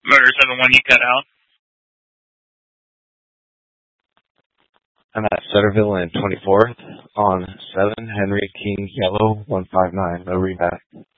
Motor 7-1, you cut out. I'm at Sutterville and 24th on 7 Henry King Yellow 159. No readback.